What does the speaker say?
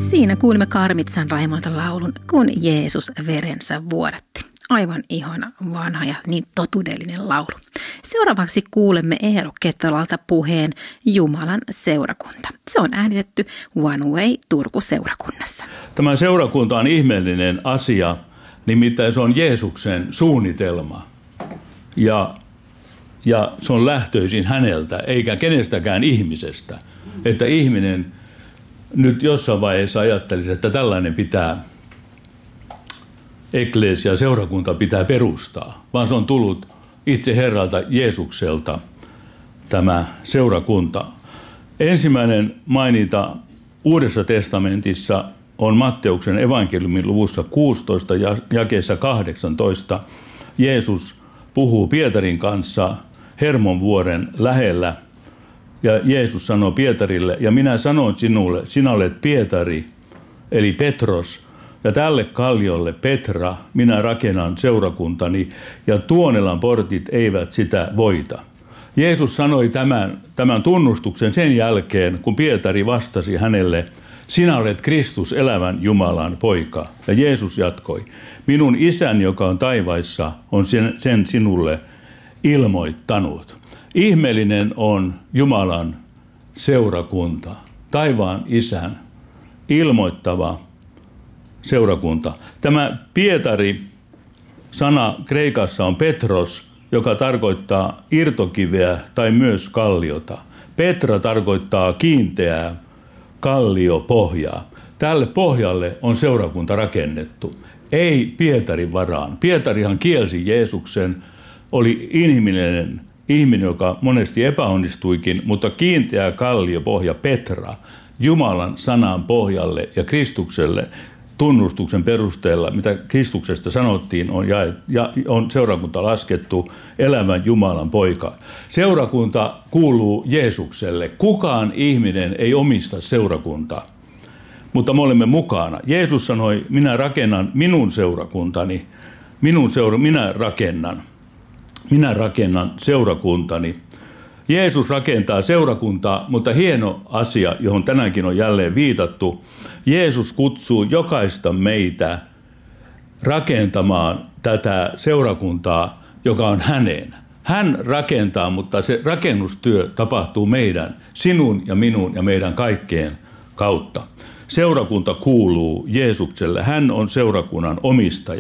Siinä kuulimme Karmitsan Raimolta laulun, kun Jeesus verensä vuodatti. Aivan ihana, vanha ja niin totuudellinen laulu. Seuraavaksi kuulemme Eero Kettolalta puheen Jumalan seurakunta. Se on äänitetty One Way Turku-seurakunnassa. Tämä seurakunta on ihmeellinen asia, nimittäin se on Jeesuksen suunnitelma. Ja se on lähtöisin häneltä, eikä kenestäkään ihmisestä. Että ihminen nyt jossain vaiheessa ajattelisi, että tällainen eklesia, seurakunta pitää perustaa, vaan se on tullut itse Herralta Jeesukselta tämä seurakunta. Ensimmäinen maininta Uudessa testamentissa on Matteuksen evankeliumin luvussa 16 jakeessa 18. Jeesus puhuu Pietarin kanssa Hermonvuoren lähellä ja Jeesus sanoo Pietarille, ja minä sanon sinulle, sinä olet Pietari, eli Petros, ja tälle kalliolle Petra minä rakennan seurakuntani, ja Tuonelan portit eivät sitä voita. Jeesus sanoi tämän tunnustuksen sen jälkeen, kun Pietari vastasi hänelle, sinä olet Kristus, elävän Jumalan poika. Ja Jeesus jatkoi, minun isäni, joka on taivaissa, on sen sinulle ilmoittanut. Ihmeellinen on Jumalan seurakunta, taivaan isän ilmoittava seurakunta. Tämä Pietari-sana kreikassa on Petros, joka tarkoittaa irtokiveä tai myös kalliota. Petra tarkoittaa kiinteää kalliopohjaa. Tälle pohjalle on seurakunta rakennettu, ei Pietarin varaan. Pietarihan kielsi Jeesuksen, oli inhimillinen ihminen, joka monesti epäonnistuikin, mutta kiinteä kalliopohja Petra Jumalan sanan pohjalle ja Kristukselle tunnustuksen perusteella, mitä Kristuksesta sanottiin, on seurakunta laskettu elävän Jumalan poika. Seurakunta kuuluu Jeesukselle. Kukaan ihminen ei omista seurakuntaa, mutta me olemme mukana. Jeesus sanoi, minä rakennan minun seurakuntani, minä rakennan seurakuntani. Jeesus rakentaa seurakuntaa, mutta hieno asia, johon tänäänkin on jälleen viitattu. Jeesus kutsuu jokaista meitä rakentamaan tätä seurakuntaa, joka on hänen. Hän rakentaa, mutta se rakennustyö tapahtuu sinun ja minun ja meidän kaikkien kautta. Seurakunta kuuluu Jeesukselle. Hän on seurakunnan omistaja.